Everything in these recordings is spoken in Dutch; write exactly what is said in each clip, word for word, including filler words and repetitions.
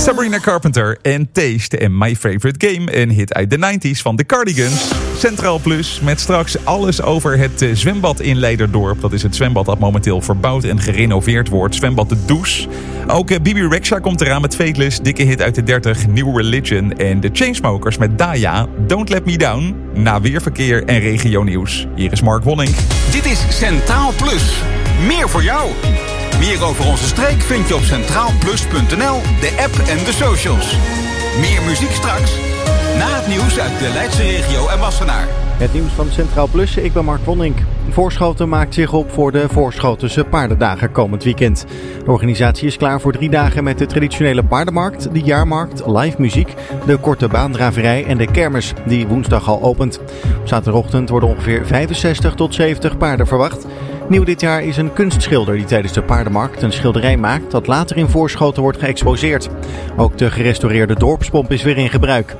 Sabrina Carpenter en Taste en My Favorite Game, een hit uit de negentig van The Cardigans. Centraal Plus met straks alles over het zwembad in Leiderdorp. Dat is het zwembad dat momenteel verbouwd en gerenoveerd wordt. Zwembad De Douche. Ook uh, Bibi Rexha komt eraan met Fateless, dikke hit uit de dertig, New Religion. En de Chainsmokers met Daya, Don't Let Me Down. Na weerverkeer en regionieuws. Hier is Mark Wonning. Dit is Centraal Plus. Meer voor jou. Meer over onze streek vind je op centraal plus punt n l, de app en de socials. Meer muziek straks, na het nieuws uit de Leidse regio en Wassenaar. Het nieuws van Centraal Plus, ik ben Mark Wonning. Voorschoten maakt zich op voor de Voorschotense paardendagen komend weekend. De organisatie is klaar voor drie dagen met de traditionele paardenmarkt, de jaarmarkt, live muziek, de korte baandraverij en de kermis, die woensdag al opent. Op zaterdagochtend worden ongeveer vijfenzestig tot zeventig paarden verwacht. Nieuw dit jaar is een kunstschilder die tijdens de paardenmarkt een schilderij maakt dat later in Voorschoten wordt geëxposeerd. Ook de gerestaureerde dorpspomp is weer in gebruik.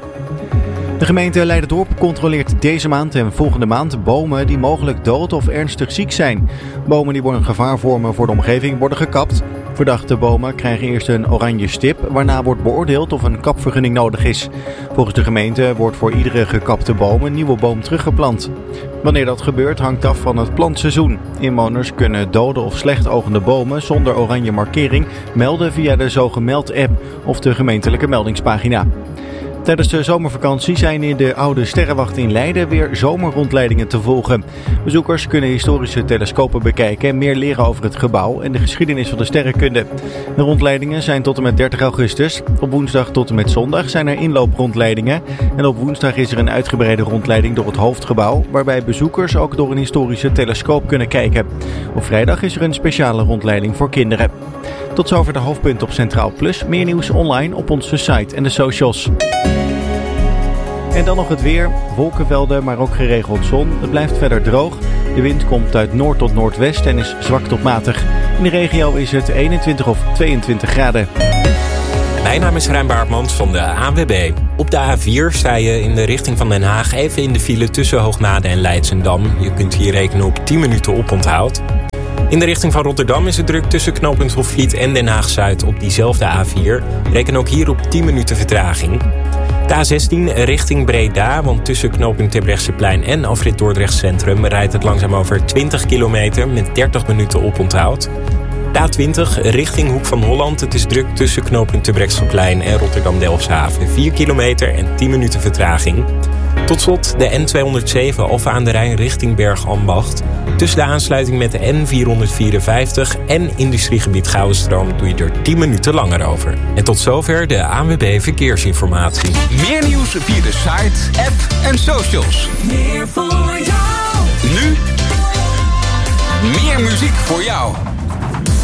De gemeente Leiderdorp controleert deze maand en volgende maand bomen die mogelijk dood of ernstig ziek zijn. Bomen die worden een gevaar vormen voor de omgeving worden gekapt. Verdachte bomen krijgen eerst een oranje stip, waarna wordt beoordeeld of een kapvergunning nodig is. Volgens de gemeente wordt voor iedere gekapte boom een nieuwe boom teruggeplant. Wanneer dat gebeurt hangt af van het plantseizoen. Inwoners kunnen dode of slecht ogende bomen zonder oranje markering melden via de Zogemeld-app of de gemeentelijke meldingspagina. Tijdens de zomervakantie zijn in de oude sterrenwacht in Leiden weer zomerrondleidingen te volgen. Bezoekers kunnen historische telescopen bekijken en meer leren over het gebouw en de geschiedenis van de sterrenkunde. De rondleidingen zijn tot en met dertig augustus. Op woensdag tot en met zondag zijn er inlooprondleidingen. En op woensdag is er een uitgebreide rondleiding door het hoofdgebouw, waarbij bezoekers ook door een historische telescoop kunnen kijken. Op vrijdag is er een speciale rondleiding voor kinderen. Tot zover de hoofdpunten op Centraal Plus. Meer nieuws online op onze site en de socials. En dan nog het weer. Wolkenvelden, maar ook geregeld zon. Het blijft verder droog. De wind komt uit noord tot noordwest en is zwak tot matig. In de regio is het eenentwintig of tweeëntwintig graden. Mijn naam is Rijn Baartmans van de A N W B. Op de A vier sta je in de richting van Den Haag even in de file tussen Hoogmade en Leidschendam. Je kunt hier rekenen op tien minuten oponthoud. In de richting van Rotterdam is het druk tussen knooppunt Hofvliet en Den Haag-Zuid op diezelfde A vier. Reken ook hier op tien minuten vertraging. De A zestien richting Breda, want tussen knooppunt Terbrechtseplein en afrit Dordrecht Centrum rijdt het langzaam over twintig kilometer met dertig minuten oponthoud. De A twintig richting Hoek van Holland. Het is druk tussen knooppunt Terbrechtseplein en Rotterdam-Delfshaven. vier kilometer en tien minuten vertraging. Tot slot de N tweehonderdzeven Alphen aan de Rijn richting Bergambacht. Tussen de aansluiting met de N vierhonderdvierenvijftig en industriegebied Gouwenstroom doe je er tien minuten langer over. En tot zover de A N W B Verkeersinformatie. Meer nieuws via de site, app en socials. Meer voor jou. Nu meer muziek voor jou.